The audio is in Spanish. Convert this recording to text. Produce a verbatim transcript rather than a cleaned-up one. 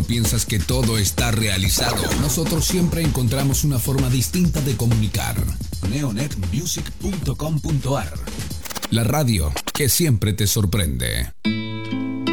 piensas que todo está realizado, nosotros siempre encontramos una forma distinta de comunicar. neonet music punto com punto ar, la radio que siempre te sorprende.